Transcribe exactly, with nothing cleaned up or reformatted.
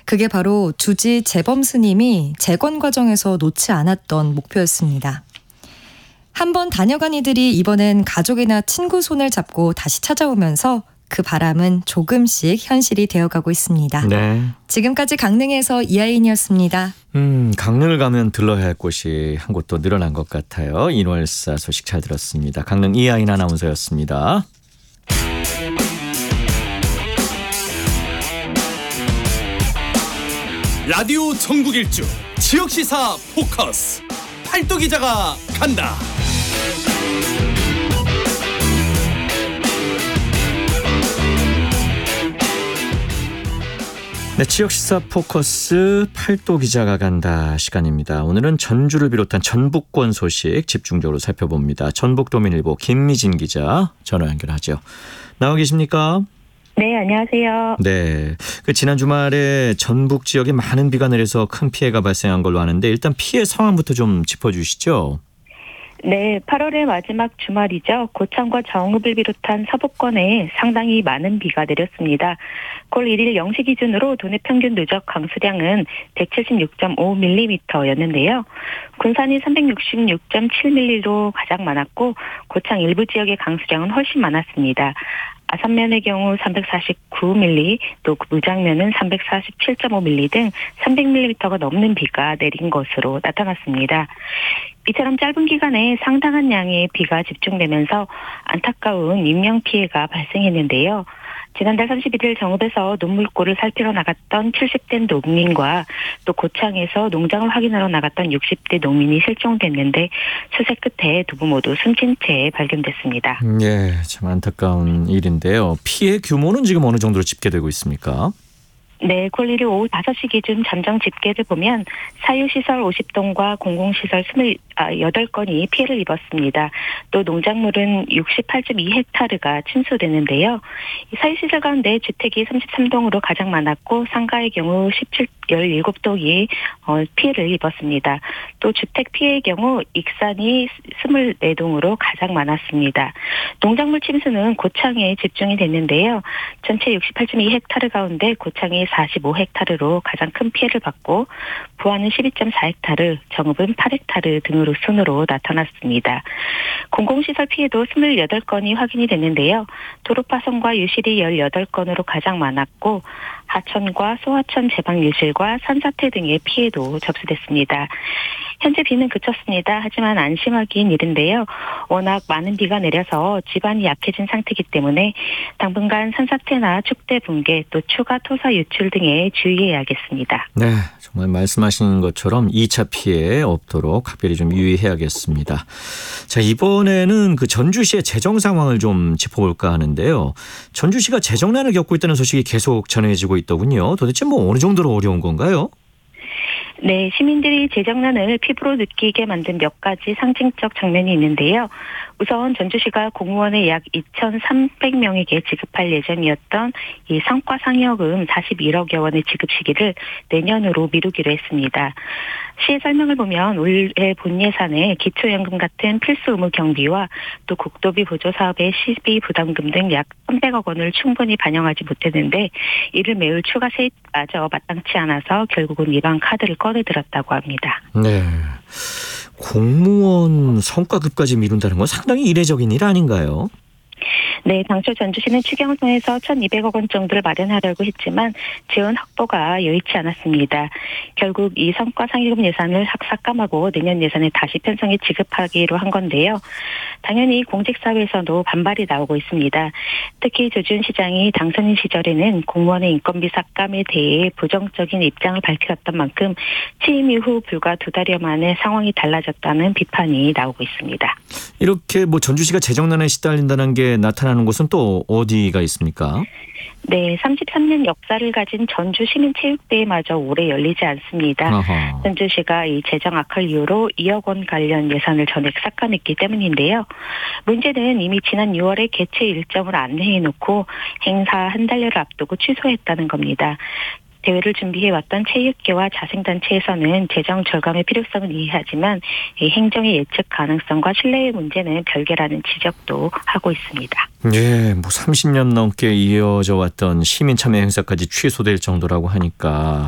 그게 바로 주지 재범 스님이 재건 과정에서 놓지 않았던 목표였습니다. 한번 다녀간 이들이 이번엔 가족이나 친구 손을 잡고 다시 찾아오면서 그 바람은 조금씩 현실이 되어가고 있습니다. 네. 지금까지 강릉에서 이하인이었습니다. 음, 강릉을 가면 들러야 할 곳이 한 곳 더 늘어난 것 같아요. 인월사 소식 잘 들었습니다. 강릉 이하인 아나운서였습니다. 라디오 전국 일주 지역시사 포커스 팔도 기자가 간다. 네, 지역시사 포커스 팔도 기자가 간다 시간입니다. 오늘은 전주를 비롯한 전북권 소식 집중적으로 살펴봅니다. 전북도민일보 김미진 기자 전화 연결하죠. 나와 계십니까? 네, 안녕하세요. 네, 그 지난 주말에 전북 지역에 많은 비가 내려서 큰 피해가 발생한 걸로 아는데 일단 피해 상황부터 좀 짚어주시죠. 네, 팔월의 마지막 주말이죠. 고창과 정읍을 비롯한 서부권에 상당히 많은 비가 내렸습니다. 올 일 일 영 시 기준으로 도내 평균 누적 강수량은 백칠십육 점 오 밀리미터였는데요. 군산이 삼백육십육 점 칠 밀리미터로 가장 많았고 고창 일부 지역의 강수량은 훨씬 많았습니다. 아산면의 경우 삼백사십구 밀리미터, 또 무장면은 삼백사십칠 점 오 밀리미터 등 삼백 밀리미터가 넘는 비가 내린 것으로 나타났습니다. 이처럼 짧은 기간에 상당한 양의 비가 집중되면서 안타까운 인명피해가 발생했는데요. 지난달 삼십일 일 정읍에서 논물골을 살피러 나갔던 칠십 대 농민과 또 고창에서 농장을 확인하러 나갔던 육십 대 농민이 실종됐는데 수색 끝에 두부 모두 숨진 채 발견됐습니다. 예, 참 안타까운 일인데요. 피해 규모는 지금 어느 정도로 집계되고 있습니까? 네, 올 일 일 오후 다섯 시 기준 잠정 집계를 보면 사유시설 오십 동과 공공시설 이십팔 건이 피해를 입었습니다. 또 농작물은 육십팔 점 이 헥타르가 침수됐는데요. 사유시설 가운데 주택이 삼십삼 동으로 가장 많았고 상가의 경우 십칠 동이 피해를 입었습니다. 또 주택 피해의 경우 익산이 이십사 동으로 가장 많았습니다. 농작물 침수는 고창에 집중이 됐는데요. 전체 육십팔 점 이 헥타르 가운데 고창이 사십오 헥타르로 가장 큰 피해를 받고 부안은 십이 점 사 헥타르, 정읍은 팔 헥타르 등으로 순으로 나타났습니다. 공공시설 피해도 이십팔 건이 확인이 됐는데요. 도로 파손과 유실이 십팔 건으로 가장 많았고 하천과 소하천 제방 유실과 산사태 등의 피해도 접수됐습니다. 현재 비는 그쳤습니다. 하지만 안심하기는 이른데요. 워낙 많은 비가 내려서 지반이 약해진 상태이기 때문에 당분간 산사태나 축대 붕괴 또 추가 토사 유출 등에 주의해야겠습니다. 네, 정말 말씀하신 것처럼 이 차 피해 없도록 각별히 좀 유의해야겠습니다. 자, 이번에는 그 전주시의 재정 상황을 좀 짚어볼까 하는데요. 전주시가 재정난을 겪고 있다는 소식이 계속 전해지고 있더군요. 도대체 뭐 어느 정도로 어려운 건가요? 네, 시민들이 재정난을 피부로 느끼게 만든 몇 가지 상징적 장면이 있는데요. 우선 전주시가 공무원의 약 이천삼백 명에게 지급할 예정이었던 이 성과상여금 사십일억여 원의 지급 시기를 내년으로 미루기로 했습니다. 시의 설명을 보면 올해 본 예산에 기초연금 같은 필수 의무 경비와 또 국도비 보조 사업의 시비 부담금 등 약 삼백억 원을 충분히 반영하지 못했는데 이를 메울 추가 세입마저 마땅치 않아서 결국은 이러한 카드를 꺼내들었다고 합니다. 네, 공무원 성과급까지 미룬다는 건 상당히 이례적인 일 아닌가요? 네, 당초 전주시는 추경서에서 천이백억 원 정도를 마련하려고 했지만 재원 확보가 여의치 않았습니다. 결국 이 성과상여금 예산을 삭감하고 내년 예산에 다시 편성해 지급하기로 한 건데요. 당연히 공직사회에서도 반발이 나오고 있습니다. 특히 조준 시장이 당선인 시절에는 공무원의 인건비 삭감에 대해 부정적인 입장을 밝혔던 만큼 취임 이후 불과 두 달여 만에 상황이 달라졌다는 비판이 나오고 있습니다. 이렇게 뭐 전주시가 재정난에 시달린다는 게 나타나는 곳은 또 어디가 있습니까? 네, 삼십삼 년 역사를 가진 전주시민체육대회마저 올해 열리지 않습니다. 아하. 전주시가 이 재정 악화를 이유로 이억 원 관련 예산을 전액 삭감했기 때문인데요. 문제는 이미 지난 유월에 개최 일정을 안내해놓고 행사 한 달여를 앞두고 취소했다는 겁니다. 대회를 준비해왔던 체육계와 자생단체에서는 재정 절감의 필요성은 이해하지만 이 행정의 예측 가능성과 신뢰의 문제는 별개라는 지적도 하고 있습니다. 예, 뭐 삼십 년 넘게 이어져 왔던 시민참여 행사까지 취소될 정도라고 하니까